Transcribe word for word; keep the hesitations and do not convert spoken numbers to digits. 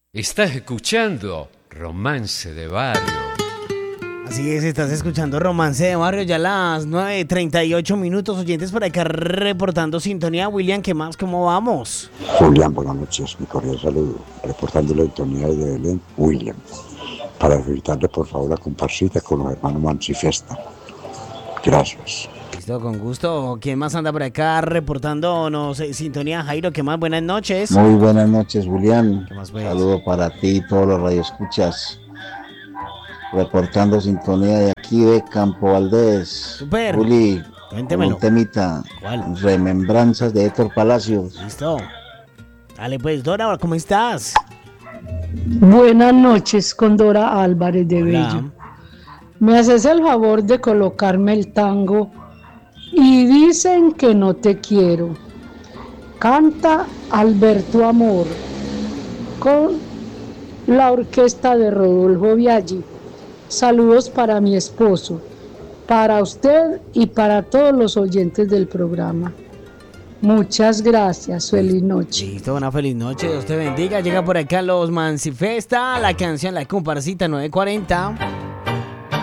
Estás escuchando Romance de Barrio. Así es, estás escuchando Romance de Barrio, ya a las nueve treinta y ocho minutos, oyentes por acá reportando sintonía. William, ¿qué más? ¿Cómo vamos? Julián, buenas noches, mi cordial saludo. Reportando la sintonía de Belén, William. Para evitarle por favor la comparsita con los hermanos Mancifesta. Gracias. Listo, con gusto. ¿Quién más anda por acá reportándonos eh, sintonía? Jairo, ¿qué más? Buenas noches. Muy buenas noches, Julián. ¿Qué más, pues? Saludo para ti y todos los radioescuchas. Reportando sintonía de aquí de Campo Valdés. Super. Juli, Cuéntemelo. un temita. ¿Cuál? Remembranzas de Héctor Palacios. Listo. Dale pues, Dora, ¿cómo estás? Buenas noches, con Dora Álvarez de Hola. Bello. Me haces el favor de colocarme el tango Y dicen que no te quiero. Canta Alberto Amor con la orquesta de Rodolfo Biaggi. Saludos para mi esposo, para usted y para todos los oyentes del programa. Muchas gracias, feliz noche. Listo, una feliz noche, Dios te bendiga. Llega por acá los Mancifesta, la canción La Comparsita nueve cuarenta.